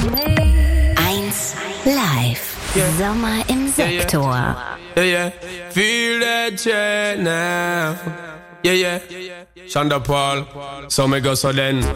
1 Live. Sommer im Sektor. Yeah. Feel that shit now. Yeah. Shonda Paul. So me go so then.